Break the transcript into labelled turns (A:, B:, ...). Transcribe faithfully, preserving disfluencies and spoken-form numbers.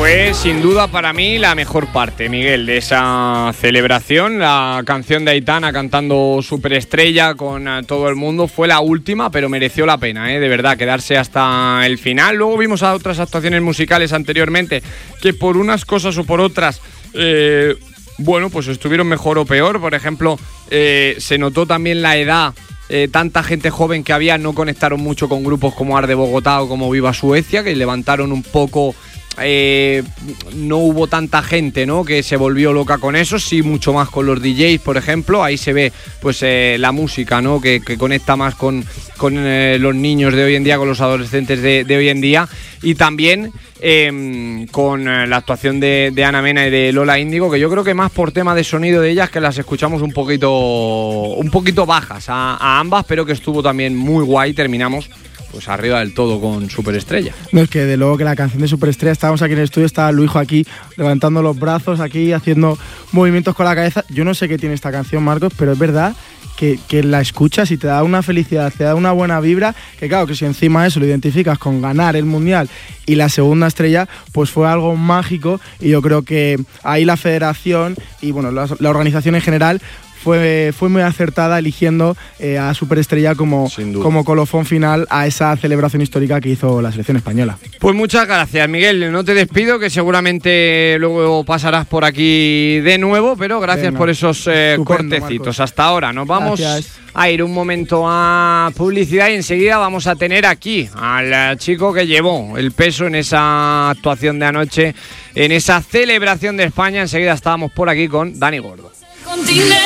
A: Fue sin duda para mí la mejor parte, Miguel, de esa celebración. La canción de Aitana cantando Superestrella con uh, todo el mundo fue la última, pero mereció la pena, ¿eh? De verdad, quedarse hasta el final. Luego vimos a otras actuaciones musicales anteriormente que por unas cosas o por otras, eh, bueno, pues estuvieron mejor o peor. Por ejemplo, eh, se notó también la edad. Eh, tanta gente joven que había, no conectaron mucho con grupos como Arde Bogotá o como Viva Suecia, que levantaron un poco... Eh, no hubo tanta gente, ¿no?, que se volvió loca con eso. Sí, mucho más con los D Js, por ejemplo. Ahí se ve pues eh, la música, ¿no?, que, que conecta más con, con eh, los niños de hoy en día, con los adolescentes de, de hoy en día. Y también eh, con eh, la actuación de, de Ana Mena y de Lola Índigo, que yo creo que más por tema de sonido de ellas, que las escuchamos un poquito un poquito bajas a, a ambas, pero que estuvo también muy guay. Terminamos pues arriba del todo con Superestrella.
B: No, es que de luego que la canción de Superestrella, estábamos aquí en el estudio, estaba Luijo aquí levantando los brazos, aquí haciendo movimientos con la cabeza. Yo no sé qué tiene esta canción, Marcos, pero es verdad que, que la escuchas y te da una felicidad, te da una buena vibra, que claro, que si encima eso lo identificas con ganar el Mundial y la segunda estrella, pues fue algo mágico. Y yo creo que ahí la federación y bueno, la, la organización en general Fue, fue muy acertada eligiendo eh, a Superestrella como, como colofón final a esa celebración histórica que hizo la selección española.
A: Pues muchas gracias, Miguel. No te despido, que seguramente luego pasarás por aquí de nuevo, pero gracias Venga. por esos eh, cortecitos. Marcos. Hasta ahora. Nos vamos gracias. a ir un momento a publicidad y enseguida vamos a tener aquí al chico que llevó el peso en esa actuación de anoche, en esa celebración de España. Enseguida estábamos por aquí con Dani Gordo. Continente.